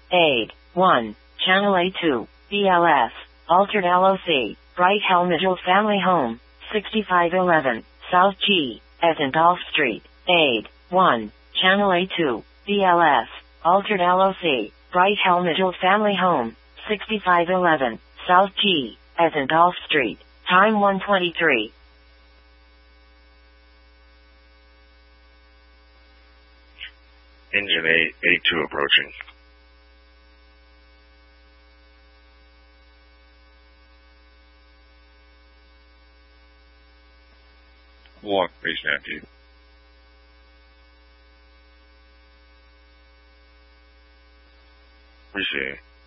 Aid 1. Channel A2, BLS, Altered LOC, Bright Hill Middle Family Home, 6511, South G, as in Golf Street. Aid 1. Channel A2, BLS, Altered LOC, Bright Hill Middle Family Home, 6511, South G, as in Golf Street. Time 1:23. Engine A2 approaching. Walk, base 90. Receive.